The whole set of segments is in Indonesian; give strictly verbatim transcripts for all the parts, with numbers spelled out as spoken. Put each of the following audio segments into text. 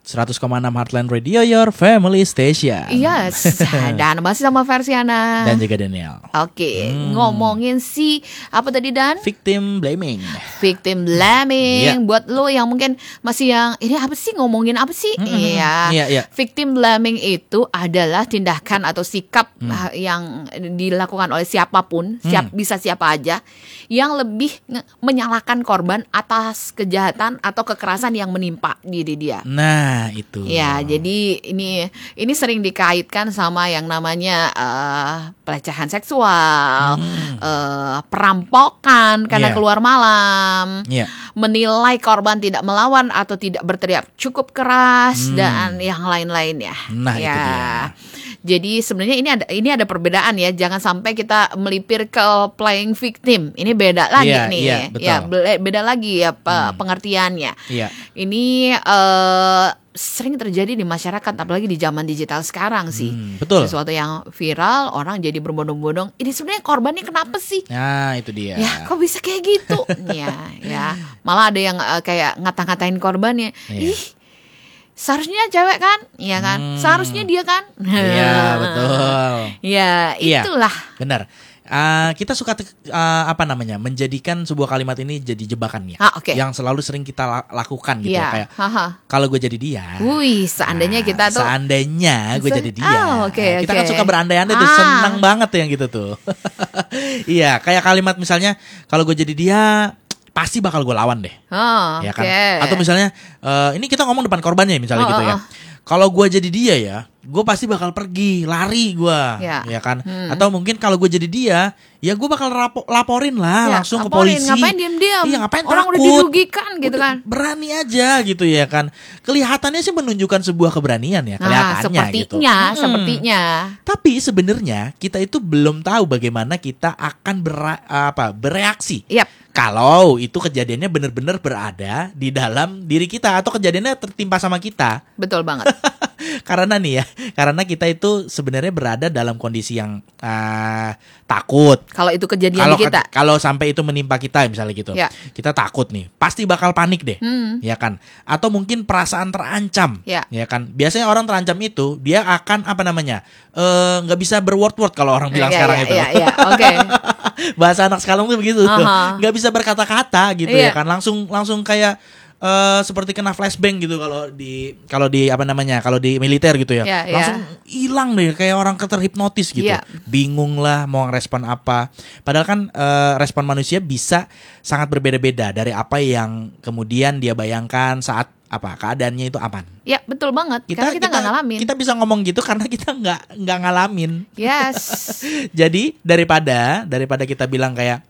seratus koma enam Heartland Radio, your family station. Yes, dan masih sama Versiana dan juga Daniel. Oke, hmm. ngomongin si apa tadi Dan? Victim blaming. Victim blaming. Yeah. Buat lo yang mungkin masih yang ini apa sih ngomongin apa sih? Iya. Mm-hmm. Yeah, yeah. Victim blaming itu adalah tindakan atau sikap mm. yang dilakukan oleh siapapun, siap mm. bisa siapa aja, yang lebih nge- menyalahkan korban atas kejahatan atau kekerasan yang menimpa diri dia. Nah. Nah itu. Ya, jadi ini ini sering dikaitkan sama yang namanya uh, pelecehan seksual, hmm. uh, perampokan karena yeah. keluar malam, yeah. menilai korban tidak melawan atau tidak berteriak cukup keras hmm. dan yang lain-lainnya. Nah ya. itu dia. Jadi sebenarnya ini ada ini ada perbedaan ya. Jangan sampai kita melipir ke playing victim. Ini beda lagi yeah, nih. Yeah, betul. Ya beda lagi ya hmm. pengertiannya. Yeah. Ini uh, sering terjadi di masyarakat, apalagi di zaman digital sekarang sih. Hmm, betul. Sesuatu yang viral, orang jadi berbondong-bondong. Ini sebenarnya korbannya kenapa sih? Nah itu dia. Ya kok bisa kayak gitu? ya, ya. Malah ada yang uh, kayak ngata-ngatain korbannya. Yeah. Ih. Seharusnya cewek kan, iya kan? Hmm. Seharusnya dia kan? Iya betul. Ya itulah. Ya, benar. Uh, kita suka uh, apa namanya menjadikan sebuah kalimat ini jadi jebakan ya, ah, okay. yang selalu sering kita la- lakukan gitu yeah. kayak kalau gue jadi dia, wih seandainya nah, kita tuh, seandainya gue Se- jadi dia, oh, okay, nah, kita okay. kan suka berandai-andai ah. tuh senang banget tuh yang gitu tuh, iya kayak kalimat misalnya kalau gue jadi dia pasti bakal gue lawan deh, oh, ya kan, okay. atau misalnya uh, ini kita ngomong depan korbannya misalnya oh, gitu oh, ya. oh. Kalau gue jadi dia ya, gue pasti bakal pergi, lari gue, ya, ya kan? Hmm. Atau mungkin kalau gue jadi dia, ya gue bakal rapo- laporin lah ya, langsung laporin. ke polisi. Ngapain diam-diam? Iya, ngapain orang takut? Udah dirugikan gitu udah kan? Berani aja gitu ya kan? Kelihatannya sih menunjukkan sebuah keberanian ya, kelihatannya nah, sepertinya, gitu. Hmm. Sepertinya. Tapi sebenarnya kita itu belum tahu bagaimana kita akan bera- apa bereaksi. Yep. Kalau itu kejadiannya benar-benar berada di dalam diri kita atau kejadiannya tertimpa sama kita. Betul banget. Karena nih ya, karena kita itu sebenarnya berada dalam kondisi yang uh, takut. Kalau itu kejadian kalau di kita. Ke, kalau sampai itu menimpa kita misalnya gitu, ya. Kita takut nih, pasti bakal panik deh, hmm. ya kan? Atau mungkin perasaan terancam, ya, ya kan? Biasanya orang terancam itu dia akan apa namanya, nggak uh, bisa berword-word kalau orang bilang ya, sekarang ya, itu. Ya, ya. Oke. Okay. Bahasa anak sekarang tuh begitu, uh-huh. nggak bisa berkata-kata gitu yeah. ya kan? Langsung langsung kayak Uh, seperti kena flashbang gitu kalau di kalau di apa namanya kalau di militer gitu ya, yeah, langsung hilang yeah. deh kayak orang keterhipnotis gitu, yeah. bingung lah mau ngerespon apa. Padahal kan uh, respon manusia bisa sangat berbeda-beda dari apa yang kemudian dia bayangkan saat apa keadaannya itu aman. Ya betul banget. Kita, karena kita nggak ngalamin. Kita bisa ngomong gitu karena kita nggak nggak ngalamin. Yes. Jadi daripada daripada kita bilang kayak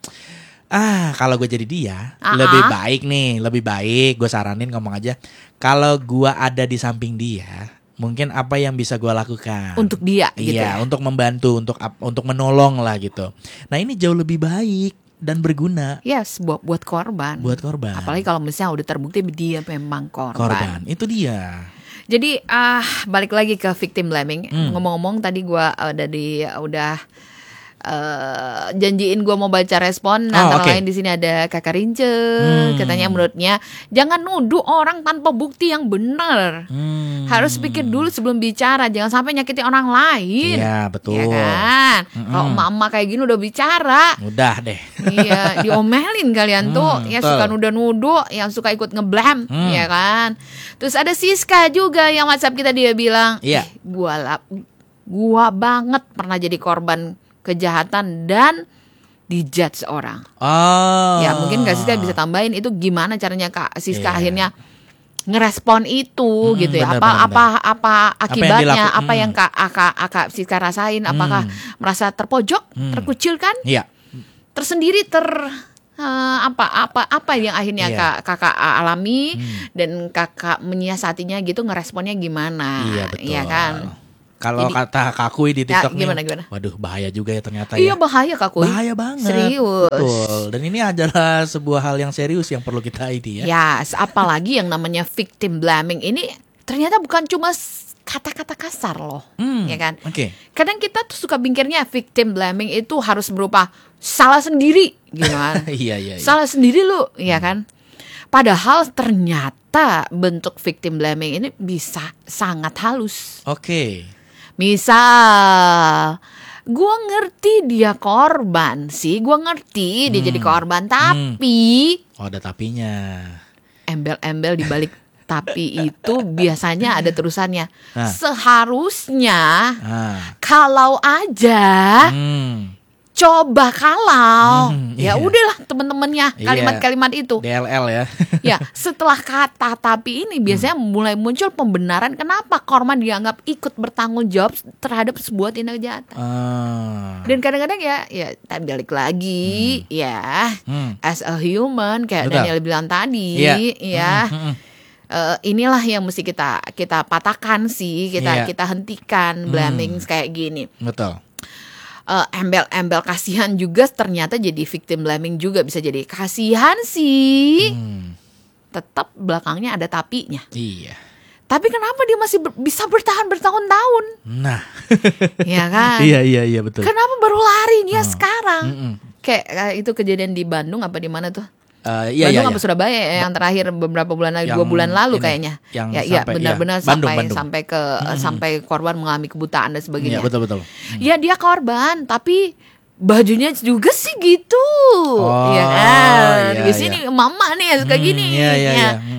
ah kalau gue jadi dia uh-uh. lebih baik nih lebih baik gue saranin ngomong aja kalau gue ada di samping dia mungkin apa yang bisa gue lakukan untuk dia gitu iya ya? Untuk membantu untuk untuk menolong lah gitu. Nah ini jauh lebih baik dan berguna. Yes, buat buat korban. Buat korban. Apalagi kalau misalnya udah terbukti dia memang korban. Korban itu dia. Jadi ah uh, balik lagi ke victim blaming. Hmm. Ngomong-ngomong tadi gue uh, dari uh, udah Uh, janjiin gue mau baca respon. Nah, oh, antara okay. lain di sini ada Kakak Rince, hmm. katanya menurutnya jangan nuduh orang tanpa bukti yang benar. Hmm. Harus pikir dulu sebelum bicara, jangan sampai nyakitin orang lain. Iya betul. Ya kan? Kalau emak-emak kayak gini udah bicara, udah deh. Iya, diomelin kalian tuh. Hmm, ya suka nuduh-nuduh, yang suka ikut ngeblam, hmm. ya kan? Terus ada Siska juga yang WhatsApp kita, dia bilang, iya. eh, gua lap, gua banget pernah jadi korban kejahatan dan dijudge orang. Oh. Ya mungkin Kak Siska bisa tambahin itu gimana caranya Kak Siska yeah. akhirnya ngerespon itu hmm, gitu ya. Apa, bener, apa apa akibatnya? Apa yang, apa yang Kak Kak Kak Siska rasain? Apakah hmm. merasa terpojok, hmm. terkucilkan? Iya. Tersendiri ter uh, apa apa apa yang akhirnya yeah. Kak Kakak alami hmm. dan Kakak menyiasatinya gitu, ngeresponnya gimana? Iya betul. Iya kan? Kalau kata Kak Kui di TikTok ya, gimana, nih, gimana? waduh bahaya juga ya ternyata iya, ya. Iya bahaya Kak Kui. Bahaya banget. Serius. Betul. Dan ini adalah sebuah hal yang serius yang perlu kita ini ya. Ya, apalagi yang namanya victim blaming ini ternyata bukan cuma kata-kata kasar loh, hmm, ya kan? Oke. Okay. Kadang kita tuh suka pikirnya victim blaming itu harus berupa salah sendiri, gitu kan? Iya, iya, iya. Salah sendiri lu, ya kan? Padahal ternyata bentuk victim blaming ini bisa sangat halus. Oke. Okay. Misal, gue ngerti dia korban sih, gue ngerti hmm. dia jadi korban, tapi hmm. oh ada tapinya. Embel-embel di balik tapi itu biasanya ada terusannya. Nah. Seharusnya nah. kalau aja hmm. coba kalau hmm, ya iya. udahlah teman-temannya kalimat-kalimat itu D L L ya. Ya setelah kata tapi ini biasanya hmm. mulai muncul pembenaran kenapa korban dianggap ikut bertanggung jawab terhadap sebuah tindak kejahatan. Uh. Dan kadang-kadang ya ya balik lagi hmm. ya hmm. as a human kayak Betul. Daniel bilang tadi yeah. ya. Hmm, hmm. Uh, inilah yang mesti kita kita patahkan sih, kita yeah. kita hentikan blaming hmm. kayak gini. Betul. Uh, embel-embel kasihan juga ternyata jadi victim blaming juga bisa jadi kasihan sih. Hmm. Tetap belakangnya ada tapinya. Iya. Tapi kenapa dia masih ber- bisa bertahan bertahun-tahun? Nah. Ya kan? Iya iya iya betul. Kenapa baru larinya oh. sekarang? Mm-mm. Kayak, kayak itu kejadian di Bandung apa di mana tuh? Uh, iya, Bandung iya, apa iya. Surabaya ya, yang terakhir beberapa bulan lagi dua bulan lalu ini, kayaknya ya iya benar-benar ya, Bandung, sampai Bandung. sampai ke hmm. sampai korban mengalami kebutaan dan sebagainya. Iya, betul betul. Hmm. Ya dia korban tapi bajunya juga sih gitu. Oh, ya kan. Iya, Di sini iya. mama nih suka hmm, gini. Iya iya iya. Hmm.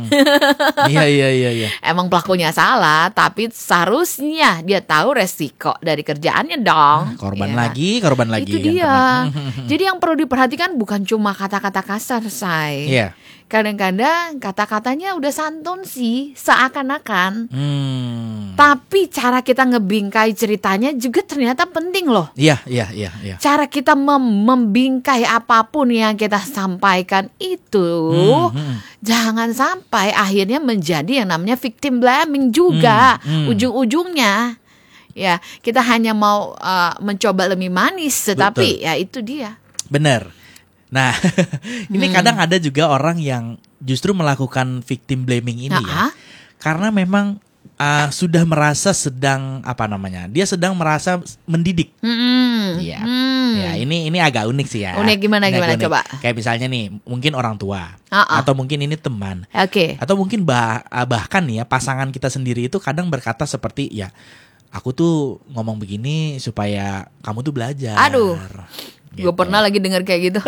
Iya iya iya iya. Emang pelakunya salah tapi seharusnya dia tahu resiko dari kerjaannya dong. Korban ya. lagi, korban lagi. Itu dia. Jadi yang perlu diperhatikan bukan cuma kata-kata kasar, say. Iya. Kadang-kadang kata-katanya udah santun sih, seakan-akan. Hmm. Tapi cara kita ngebingkai ceritanya juga ternyata penting loh. Iya, iya, iya, iya. Cara kita mem- membingkai apapun yang kita sampaikan itu, hmm, hmm. jangan sampai akhirnya menjadi yang namanya victim blaming juga. Hmm, hmm. Ujung-ujungnya, ya kita hanya mau uh, mencoba lebih manis, tetapi Betul. ya itu dia. Benar. Nah, ini hmm. kadang ada juga orang yang justru melakukan victim blaming ini nah, ya, karena memang uh, sudah merasa sedang apa namanya, dia sedang merasa mendidik. Hmm. Ya, hmm. ya ini ini agak unik sih ya. Unik gimana ini gimana unik. Coba? Kayak misalnya nih, mungkin orang tua uh-uh. atau mungkin ini teman, okay. atau mungkin bah, bahkan nih ya pasangan kita sendiri itu kadang berkata seperti ya, aku tuh ngomong begini supaya kamu tuh belajar. Aduh. Gitu. Gue pernah lagi dengar kayak gitu.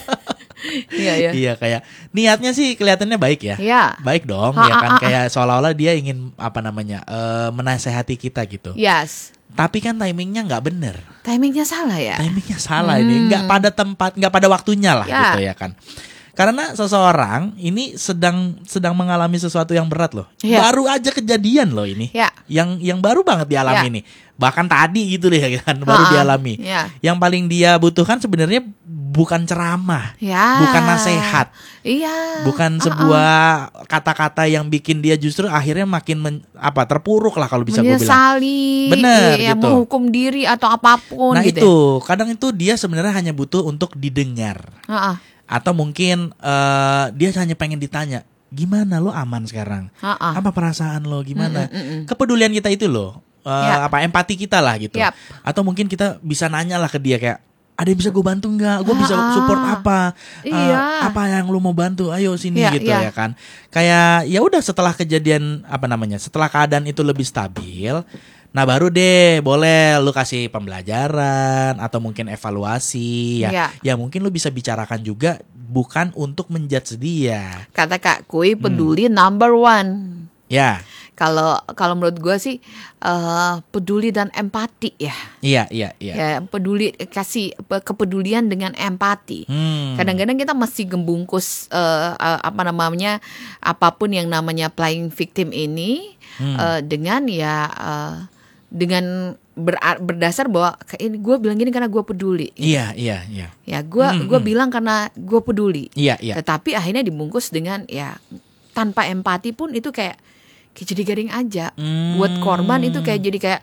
Iya ya. Iya kayak niatnya sih kelihatannya baik ya. Iya. Baik dong, ha, ya kan ha, ha, kayak seolah-olah dia ingin apa namanya uh, menasehati kita gitu. Yes. Tapi kan timingnya nggak bener. Timingnya salah ya. Timingnya salah hmm. ini, nggak pada tempat, nggak pada waktunya lah ya. Gitu ya kan. Karena seseorang ini sedang sedang mengalami sesuatu yang berat loh. Ya. Baru aja kejadian loh ini. Ya. Yang yang baru banget dialami ya. nih. Bahkan tadi gitu deh kan baru Ha-ha. dialami. Ya. Yang paling dia butuhkan sebenarnya bukan ceramah, ya. bukan nasihat, iya. bukan sebuah uh-uh. kata-kata yang bikin dia justru akhirnya makin men, apa terpuruk lah kalau bisa gue bilang. Menyesali, bener ya, gitu. Menghukum diri atau apapun. Nah gitu. itu kadang itu dia sebenarnya hanya butuh untuk didengar, uh-uh. atau mungkin uh, dia hanya pengen ditanya, gimana lo aman sekarang? Uh-uh. Apa perasaan lo? Gimana? Mm-mm-mm. Kepedulian kita itu loh, uh, yep. apa empati kita lah gitu. Yep. Atau mungkin kita bisa nanya lah ke dia kayak, ada yang bisa gue bantu nggak? Gue bisa support apa? Iya. Uh, apa yang lu mau bantu? Ayo sini iya, gitu iya. ya kan. Kayak ya udah setelah kejadian apa namanya? Setelah keadaan itu lebih stabil, nah baru deh boleh lu kasih pembelajaran atau mungkin evaluasi ya. Iya. Ya mungkin lu bisa bicarakan juga bukan untuk menjudge dia. Kata Kak Kui peduli hmm. number one. Ya. Kalau kalau menurut gue sih uh, peduli dan empati ya. Iya iya iya. Ya peduli kasih kepedulian dengan empati. Hmm. Kadang-kadang kita masih gembungkus uh, uh, apa namanya apapun yang namanya playing victim ini hmm. uh, dengan ya uh, dengan ber, berdasar bahwa ini gue bilang gini karena gue peduli. Iya iya iya. Ya gue hmm, gue hmm. bilang karena gue peduli. Iya iya. Tetapi akhirnya dibungkus dengan ya tanpa empati pun itu kayak kayak jadi garing aja. Hmm. Buat korban itu kayak jadi kayak,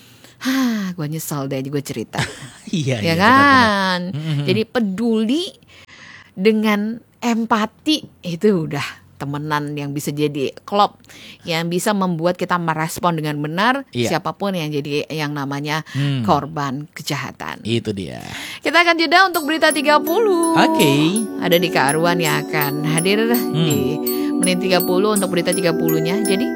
hah, gue nyesel deh gue cerita. Iya, ya iya, kan. benar-benar. Jadi peduli dengan empati itu udah temenan yang bisa jadi klop, yang bisa membuat kita merespon dengan benar Iya. siapapun yang jadi yang namanya Hmm. korban kejahatan. Itu dia. Kita akan jeda untuk berita tiga puluh. Oke. Ada Dika Arwan yang akan hadir Hmm. di menit tiga puluh untuk berita tiga puluh-nya. Jadi